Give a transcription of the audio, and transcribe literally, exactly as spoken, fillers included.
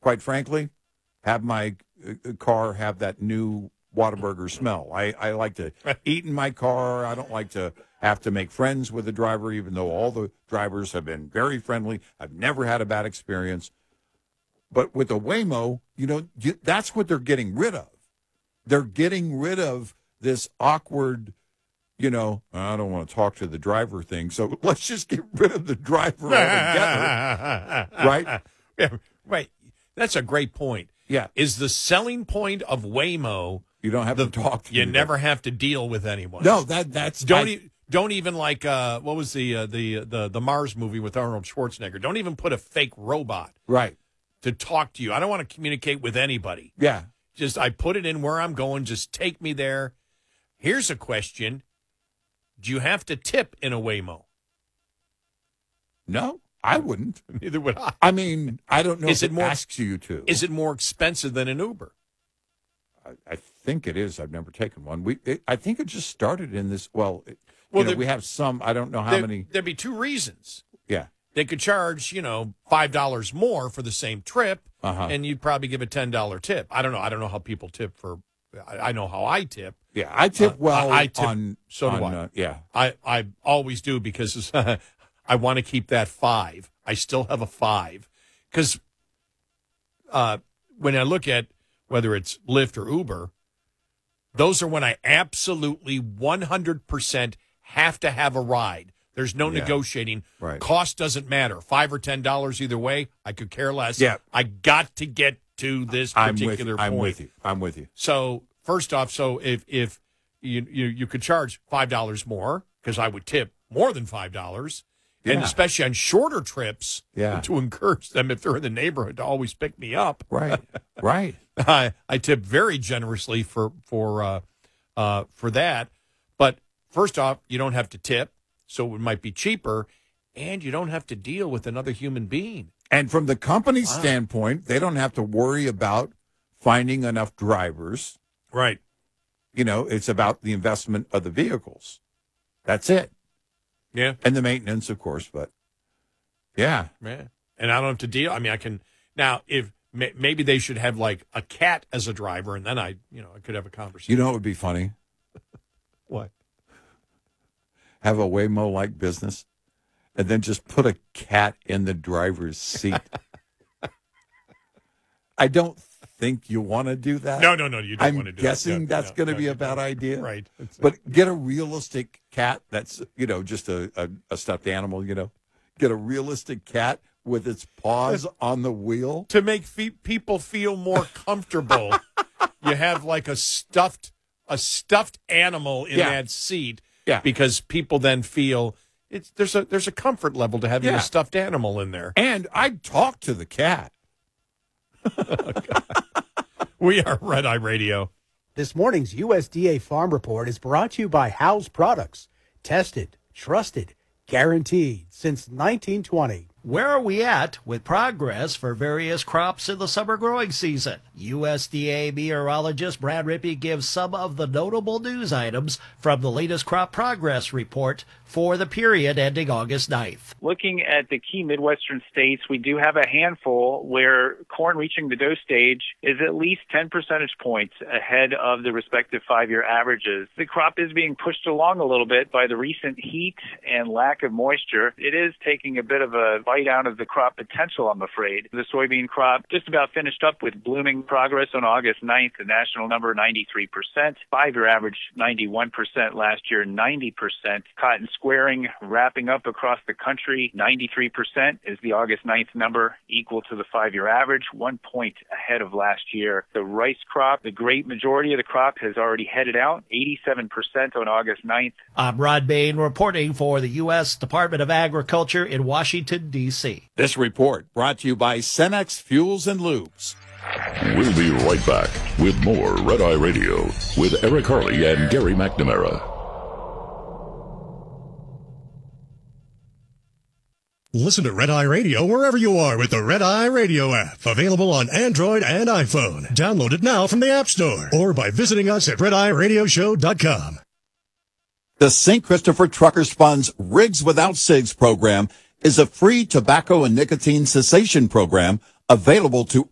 quite frankly, have my uh, car have that new Whataburger smell. I, I like to eat in my car. I don't like to have to make friends with the driver, even though all the drivers have been very friendly. I've never had a bad experience. But with a Waymo, you know, you, that's what they're getting rid of. They're getting rid of this awkward, you know, I don't want to talk to the driver thing, so let's just get rid of the driver altogether. Right? Yeah, right. That's a great point. Yeah. Is the selling point of Waymo you don't have the, to talk to you anybody. never have to deal with anyone. No, that that's don't I, e- don't even like uh, what was the uh, the the the Mars movie with Arnold Schwarzenegger? Don't even put a fake robot right to talk to you. I don't want to communicate with anybody. Yeah. Just I put it in where I'm going. Just take me there. Here's a question: do you have to tip in a Waymo? No, I wouldn't. Neither would I. I mean, I don't know is if it it more, asks you to. Is it more expensive than an Uber? I, I think it is. I've never taken one. We, it, I think it just started in this. Well, it, well, you know, there, we have some. I don't know how there, many. There'd be two reasons. Yeah, they could charge you know five dollars more for the same trip, uh-huh. and you'd probably give a ten dollar tip. I don't know. I don't know how people tip for. I, I know how I tip. Yeah, I tip well. Uh, I, I tip, on so do on, I. Uh, yeah, I I always do because I want to keep that five. I still have a five because uh, when I look at whether it's Lyft or Uber, those are when I absolutely one hundred percent have to have a ride. There's no yeah. negotiating. Right. Cost doesn't matter. Five or ten dollars either way. I could care less. Yeah. I got to get to this I'm particular with, point. I'm with you. I'm with you. So first off, so if if you you, you could charge five dollars more because I would tip more than five dollars. Yeah. And especially on shorter trips, yeah. to encourage them, if they're in the neighborhood, to always pick me up. Right, right. I, I tip very generously for for uh, uh, for that. But first off, you don't have to tip, so it might be cheaper, and you don't have to deal with another human being. And from the company's wow. standpoint, they don't have to worry about finding enough drivers. Right. You know, it's about the investment of the vehicles. That's it. Yeah. And the maintenance, of course, but yeah. Yeah. And I don't have to deal. I mean, I can now if may, maybe they should have like a cat as a driver, and then I, you know, I could have a conversation. You know what would be funny? What? Have a Waymo-like business, and then just put a cat in the driver's seat. I don't think you want to do that. No, no, no, you don't I'm want to do guessing that. No, that's no, going to no, be no, a bad no. idea. Right. But get a realistic cat that's, you know, just a, a, a stuffed animal, you know. Get a realistic cat with its paws on the wheel. To make fe- people feel more comfortable, you have like a stuffed a stuffed animal in Yeah. that seat. Yeah. Because people then feel it's there's a there's a comfort level to having Yeah. a stuffed animal in there. And I'd talk to the cat. We are Red Eye Radio. This morning's U S D A Farm Report is brought to you by House Products. Tested, trusted, guaranteed since nineteen twenty. Where are we at with progress for various crops in the summer growing season? U S D A meteorologist Brad Rippey gives some of the notable news items from the latest crop progress report for the period ending August ninth. Looking at the key Midwestern states, we do have a handful where corn reaching the dough stage is at least ten percentage points ahead of the respective five-year averages. The crop is being pushed along a little bit by the recent heat and lack of moisture. It is taking a bit of a bite out of the crop potential, I'm afraid. The soybean crop just about finished up with blooming progress on August ninth, the national number ninety-three percent, five-year average ninety-one percent last year, ninety percent. Cotton squaring wrapping up across the country, ninety-three percent is the August ninth number, equal to the five-year average, one point ahead of last year. The rice crop, the great majority of the crop has already headed out, eighty-seven percent on August ninth. I'm Rod Bain reporting for the U S Department of Agriculture in Washington, D C This report brought to you by Cenex Fuels and Lubes. We'll be right back with more Red Eye Radio with Eric Harley and Gary McNamara. Listen to Red Eye Radio wherever you are with the Red Eye Radio app. Available on Android and iPhone. Download it now from the App Store or by visiting us at red eye radio show dot com. The Saint Christopher Truckers Fund's Rigs Without Cigs program is a free tobacco and nicotine cessation program available to